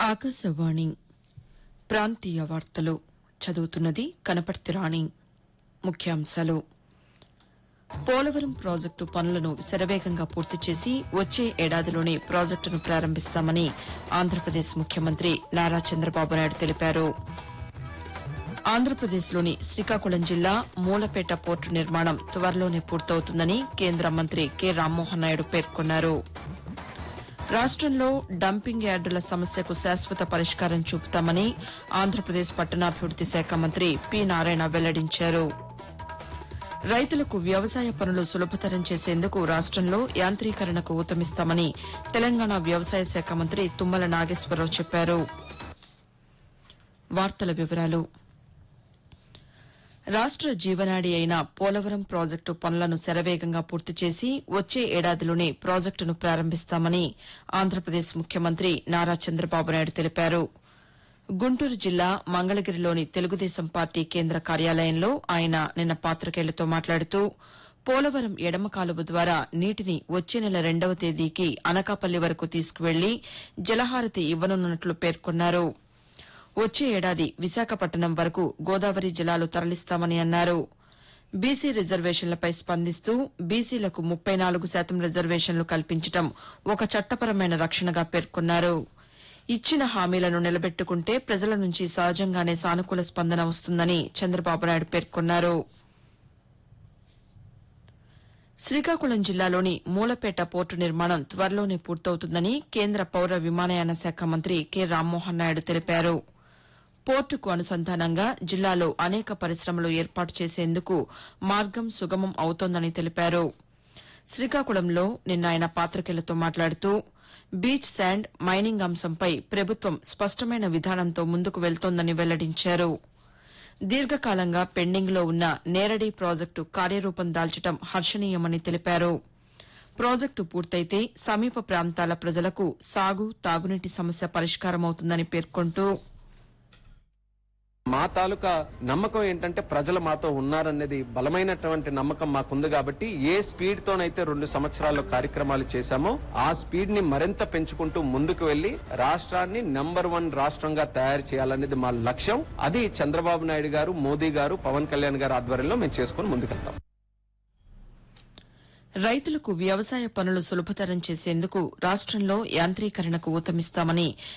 ఆకాశవాణి ప్రాంతీయ వార్తలు చదువుతున్నది కనపర్తి రాణి. ముఖ్యాంశాలు: పోలవరం ప్రాజెక్టు పనులను శరవేగంగా పూర్తి చేసి వచ్చే ఏడాదిలోనే ప్రాజెక్టును ప్రారంభిస్తామని ఆంధ్రప్రదేశ్ ముఖ్యమంత్రి నారా చంద్రబాబు నాయుడు తెలిపారు. ఆంధ్రప్రదేశ్లోని శ్రీకాకుళం జిల్లా మూలపేట పోర్టు నిర్మాణం త్వరలోనే పూర్తవుతుందని కేంద్ర మంత్రి కె రామ్మోహన్ నాయుడు పేర్కొన్నారు. రాష్టంలో డంపింగ్ యార్డుల సమస్యకు శాశ్వత పరిష్కారం చూపుతామని ఆంధ్రప్రదేశ్ పట్టణాభివృద్ది శాఖ మంత్రి పి నారాయణ వెల్లడించారు. రైతులకు వ్యవసాయ పనులు సులభతరం చేసేందుకు రాష్టంలో యాంత్రీకరణకు ఊతమిస్తామని తెలంగాణ వ్యవసాయ శాఖ మంత్రి తుమ్మల నాగేశ్వరరావు చెప్పారు. వార్తల వివరాలు: రాష్ట జీవనాడి అయిన పోలవరం ప్రాజెక్టు పనులను శరవేగంగా పూర్తి చేసి వచ్చే ఏడాదిలోనే ప్రాజెక్టును ప్రారంభిస్తామని ఆంధ్రప్రదేశ్ ముఖ్యమంత్రి నారా చంద్రబాబు నాయుడు తెలిపారు. గుంటూరు జిల్లా మంగళగిరిలోని తెలుగుదేశం పార్టీ కేంద్ర కార్యాలయంలో ఆయన నిన్న పాతికేయులతో మాట్లాడుతూ పోలవరం ఎడమ కాలువ ద్వారా నీటిని వచ్చే నెల 2వ తేదీకి అనకాపల్లి వరకు తీసుకువెళ్లి జలహారతి ఇవ్వనున్నట్లు పేర్కొన్నారు. వచ్చే ఏడాది విశాఖపట్నం వరకు గోదావరి జలాలు తరలిస్తామని అన్నారు. బీసీ రిజర్వేషన్లపై స్పందిస్తూ బీసీలకు 34% రిజర్వేషన్లు కల్పించడం ఒక చట్టపరమైన రక్షణగా పేర్కొన్నారు. ఇచ్చిన హామీలను నిలబెట్టుకుంటే ప్రజల నుంచి సహజంగానే సానుకూల స్పందన వస్తుందని చంద్రబాబు నాయుడు పేర్కొన్నారు. శ్రీకాకుళం జిల్లాలోని మూలపేట పోర్టు నిర్మాణం త్వరలోనే పూర్తవుతుందని కేంద్ర పౌర విమానయాన శాఖ మంత్రి కె రామ్మోహన్ నాయుడు తెలిపారు. పోర్టుకు అనుసంధానంగా జిల్లాలో అనేక పరిశ్రమలు ఏర్పాటు చేసేందుకు మార్గం సుగమం అవుతోందని తెలిపారు. శ్రీకాకుళంలో నిన్న ఆయన పాతికేయులతో మాట్లాడుతూ బీచ్ శాండ్ మైనింగ్ అంశంపై ప్రభుత్వం స్పష్టమైన విధానంతో ముందుకు వెళ్తోందని వెల్లడించారు. దీర్ఘకాలంగా పెండింగ్లో ఉన్న నేరడి ప్రాజెక్టు కార్యరూపం దాల్చడం హర్షణీయమని తెలిపారు. ప్రాజెక్టు పూర్తయితే సమీప ప్రాంతాల ప్రజలకు సాగు తాగునీటి సమస్య పరిష్కారమవుతుందని పేర్కొంటూ మా తాలూకా నమ్మకం ఏంటంటే ప్రజలు మాతో ఉన్నారనేది బలమైనటువంటి నమ్మకం మాకుంది. కాబట్టి ఏ స్పీడ్ తోనైతే 2 సంవత్సరాల్లో కార్యక్రమాలు చేశామో ఆ స్పీడ్ ని మరింత పెంచుకుంటూ ముందుకు వెళ్లి రాష్ట్రాన్ని నంబర్ 1 రాష్ట్రంగా తయారు చేయాలనేది మా లక్ష్యం. అది చంద్రబాబు నాయుడు గారు, మోదీ గారు, పవన్ కళ్యాణ్ గారు ఆధ్వర్యంలో మేము చేసుకుని ముందుకెళ్తాం. రైతులకు వ్యవసాయ పనులు సులభతరం చేసేందుకు రాష్టంలో యాంత్రీకరణకు ఊతమిస్తామని